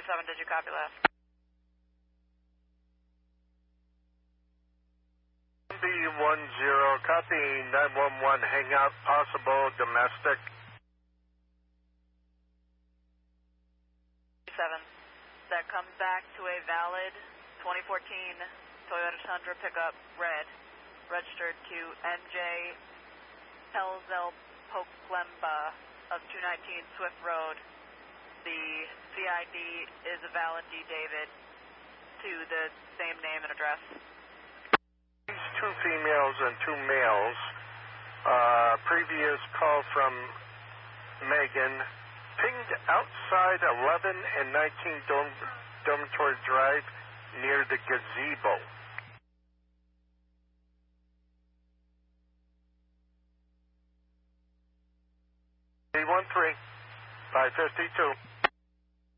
7, did you copy last? B10, copy 911, hang out, possible domestic. 7, that comes back to a valid 2014 Toyota Tundra pickup, red, registered to NJ Pelzelpoklemba of 219 Swift Road. The CID is a valid D. David to the same name and address. These 2 females and 2 males. Previous call from Megan. Pinged outside 11 and 19 Dormitory Drive near the gazebo. 313, 552.